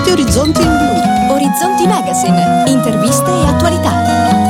Benvenuti a Orizzonti in Blu. Orizzonti Magazine, interviste e attualità.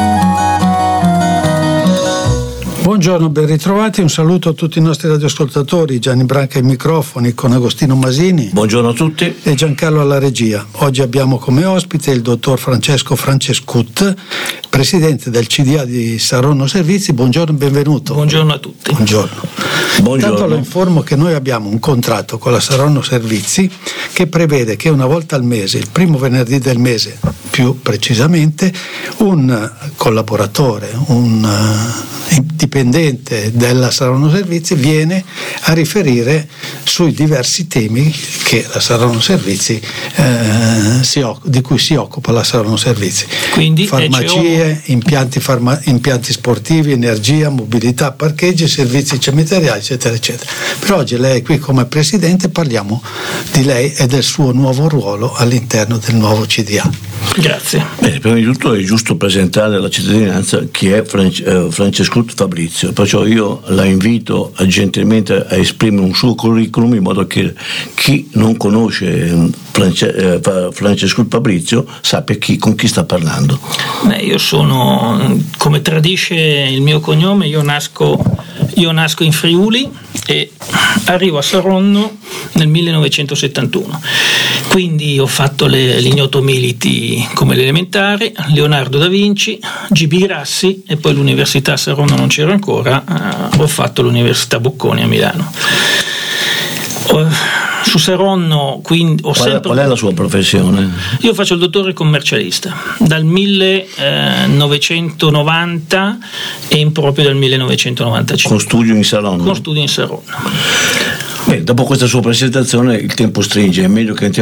Buongiorno, ben ritrovati, un saluto a tutti i nostri radioascoltatori, Gianni Branca ai microfoni con Agostino Masini. Buongiorno a tutti. E Giancarlo alla regia. Oggi abbiamo come ospite il dottor Francesco Francescut, presidente del CDA di Saronno Servizi. Buongiorno e benvenuto. Buongiorno a tutti. Buongiorno. Intanto lo informo che noi abbiamo un contratto con la Saronno Servizi che prevede che una volta al mese, il primo venerdì del mese più precisamente, un collaboratore, un dipendente della Saronno Servizi viene a riferire sui diversi temi che la Saronno Servizi di cui si occupa la Saronno Servizi. Quindi farmacie, impianti sportivi, energia, mobilità, parcheggi, servizi cemiteriali, eccetera eccetera. Per oggi lei è qui come presidente, parliamo di lei e del suo nuovo ruolo all'interno del nuovo CDA. Grazie. Bene, prima di tutto è giusto presentare alla cittadinanza chi è Francescut Fabrizio, perciò io la invito gentilmente a esprimere un suo curriculum in modo che chi non conosce Francescut Fabrizio sappia con chi sta parlando. Io sono, come tradisce il mio cognome, io nasco in Friuli e arrivo a Saronno nel 1971, quindi ho fatto l'ignoto militi come l'elementare, Leonardo da Vinci, GB Grassi e poi l'università a Saronno non c'era ancora, ho fatto l'università Bocconi a Milano. Su Saronno quindi qual è la sua professione? Io faccio il dottore commercialista dal 1990 e in proprio dal 1995. Con studio in Saronno? Con studio in Saronno. Bene, dopo questa sua presentazione il tempo stringe, è meglio che entriamo